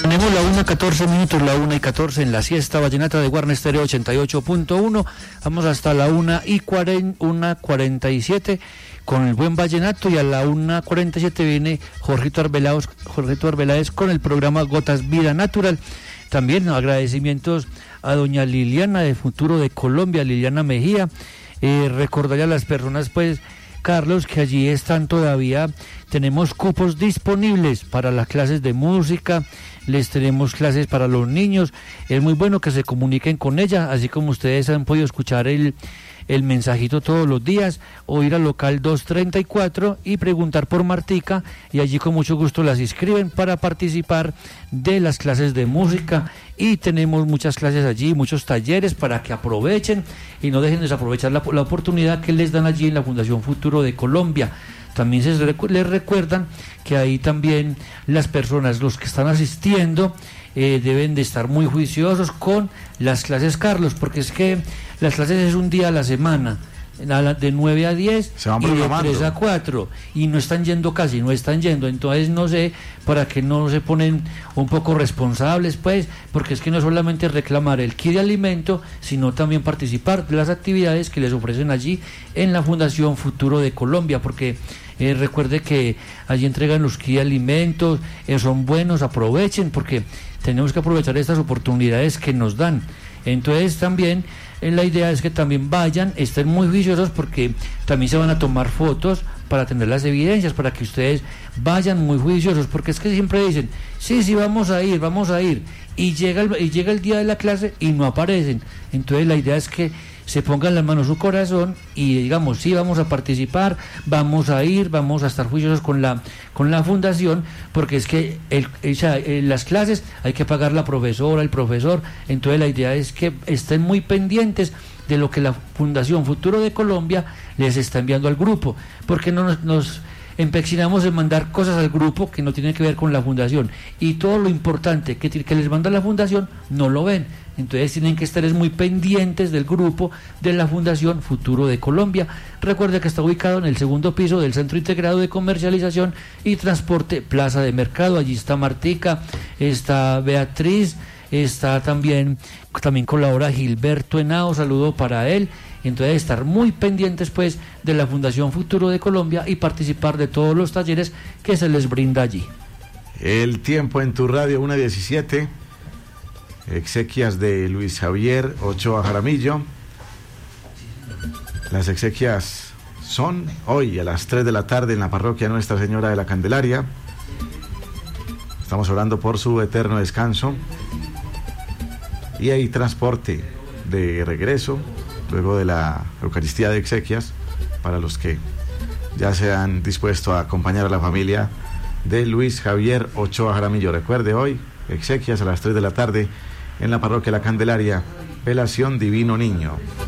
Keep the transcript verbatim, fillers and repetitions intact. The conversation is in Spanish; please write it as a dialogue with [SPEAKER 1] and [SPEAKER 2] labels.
[SPEAKER 1] Tenemos la una catorce minutos, la una y catorce en la siesta vallenata de Guarne Estéreo ochenta y ocho punto uno. Vamos hasta la una y cuarenta y siete con el buen vallenato, y a la una cuarenta y siete viene Jorgito Arbeláez, Jorgito Arbeláez con el programa Gotas Vida Natural. También agradecimientos a doña Liliana de Futuro de Colombia, Liliana Mejía. Eh, recordarle a las personas, pues, Carlos, que allí están todavía, tenemos cupos disponibles para las clases de música, les tenemos clases para los niños. Es muy bueno que se comuniquen con ella, así como ustedes han podido escuchar el, el mensajito todos los días, o ir al local doscientos treinta y cuatro y preguntar por Martica, y allí con mucho gusto las inscriben para participar de las clases de música. Y tenemos muchas clases allí, muchos talleres para que aprovechen y no dejen desaprovechar la, la oportunidad que les dan allí en la Fundación Futuro de Colombia. También se les recuerdan que ahí también las personas, los que están asistiendo, eh, deben de estar muy juiciosos con las clases, Carlos, porque es que las clases es un día a la semana, de nueve a diez y de tres a cuatro, y no están yendo casi, no están yendo. Entonces no sé para qué no se ponen un poco responsables, pues, porque es que no solamente reclamar el kit de alimento, sino también participar de las actividades que les ofrecen allí en la Fundación Futuro de Colombia, porque eh, recuerde que allí entregan los kit de alimentos, eh, son buenos, aprovechen, porque tenemos que aprovechar estas oportunidades que nos dan. Entonces también eh, la idea es que también vayan, estén muy juiciosos, porque también se van a tomar fotos para tener las evidencias, para que ustedes vayan muy juiciosos, porque es que siempre dicen, sí, sí, vamos a ir, vamos a ir, y llega el, y llega el día de la clase y no aparecen. Entonces la idea es que se pongan las manos en su corazón y digamos, sí, vamos a participar, vamos a ir, vamos a estar juiciosos con la con la fundación, porque es que el, el, el, las clases hay que pagar la profesora, el profesor. Entonces la idea es que estén muy pendientes de lo que la Fundación Futuro de Colombia les está enviando al grupo, porque no nos, nos empecinamos en mandar cosas al grupo que no tienen que ver con la fundación, y todo lo importante que, que les manda la fundación no lo ven. Entonces tienen que estar muy pendientes del grupo de la Fundación Futuro de Colombia. Recuerde que está ubicado en el segundo piso del Centro Integrado de Comercialización y Transporte Plaza de Mercado. Allí está Martica, está Beatriz, está también, también colabora Gilberto Henao, saludo para él. Entonces estar muy pendientes, pues, de la Fundación Futuro de Colombia y participar de todos los talleres que se les brinda allí.
[SPEAKER 2] El tiempo en tu radio, una diecisiete. Exequias de Luis Javier Ochoa Jaramillo. Las exequias son hoy a las tres de la tarde en la parroquia Nuestra Señora de la Candelaria. Estamos orando por su eterno descanso. Y hay transporte de regreso luego de la Eucaristía de exequias para los que ya se han dispuesto a acompañar a la familia de Luis Javier Ochoa Jaramillo. Recuerde, hoy exequias a las tres de la tarde en la parroquia La Candelaria, Velación Divino Niño.